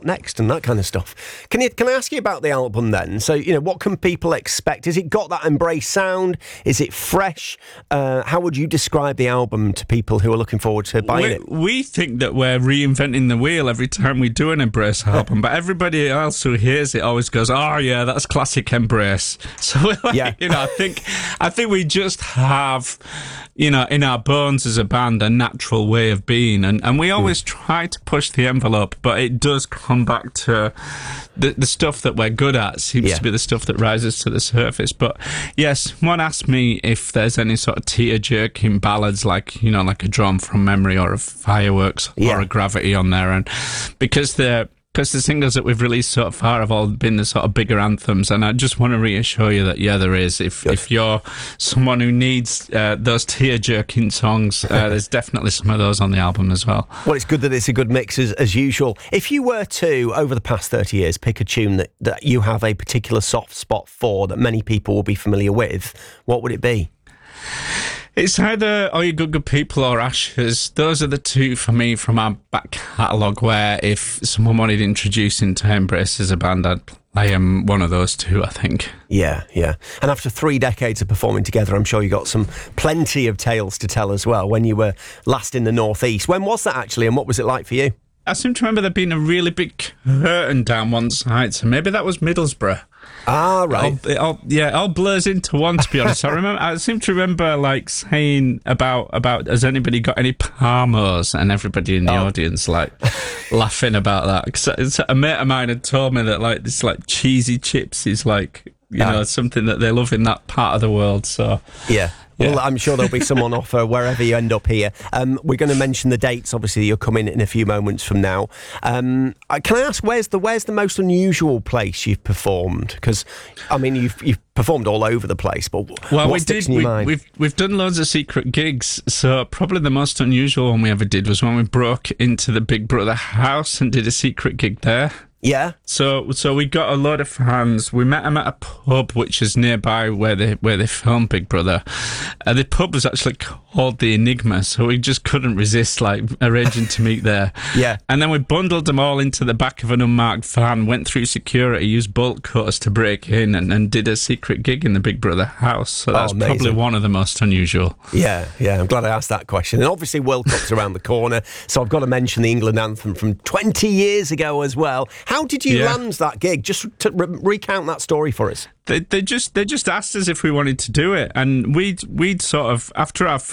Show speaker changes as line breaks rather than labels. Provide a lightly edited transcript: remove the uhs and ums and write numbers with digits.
next and that kind of stuff. Can I ask you about the album then? So, what can people expect? Has it got that Embrace sound? Is it fresh? How would you describe the album to people who are looking forward to buying it?
We think that we're reinventing the wheel every time we do an Embrace album, but everybody else who hears it always goes, "Oh yeah, that's classic Embrace." So I think we just have, in our bones as a band, a natural way of being, and we always try to push the envelope, but it does come back to the stuff that we're good at seems to be the stuff that rises to the surface. But yes, one asked me if there's any sort of tear-jerking ballads like a Drawn from Memory or a Fireworks or a Gravity on there, and because the singles that we've released so far have all been the sort of bigger anthems, and I just want to reassure you that there is. If you're someone who needs those tear-jerking songs, there's definitely some of those on the album as well.
Well, it's good that it's a good mix as usual. If you were to, over the past 30 years, pick a tune that you have a particular soft spot for that many people will be familiar with, what would it be?
It's either All You Good People or Ashes. Those are the two for me from our back catalogue, where if someone wanted introducing to Embrace as a band, I am one of those two, I think.
Yeah. And after 3 decades of performing together, I'm sure you got plenty of tales to tell as well when you were last in the North East. When was that actually, and what was it like for you?
I seem to remember there being a really big curtain down one side, so maybe that was Middlesbrough.
Ah, right.
It all blurs into one, to be honest. I seem to remember saying about has anybody got any Parmos, and everybody in the audience laughing about that. Because a mate of mine had told me that this cheesy chips is something that they love in that part of the world. So
yeah. Well, I'm sure there'll be some on offer wherever you end up here. We're going to mention the dates, obviously, you're coming in a few moments from now. Can I ask, where's the most unusual place you've performed? Because, you've performed all over the place, but what sticks in your mind?
We've done loads of secret gigs, so probably the most unusual one we ever did was when we broke into the Big Brother house and did a secret gig there.
Yeah.
So we got a lot of fans. We met them at a pub which is nearby where they filmed Big Brother. The pub was actually called the Enigma, so we just couldn't resist arranging to meet there.
Yeah.
And then we bundled them all into the back of an unmarked van, went through security, used bolt cutters to break in, and did a secret gig in the Big Brother house. So that's probably one of the most unusual.
Yeah. I'm glad I asked that question. And obviously World Cup's around the corner, so I've got to mention the England anthem from 20 years ago as well. How did you land that gig? Just to recount that story for us.
They just asked us if we wanted to do it, and we'd sort of, after our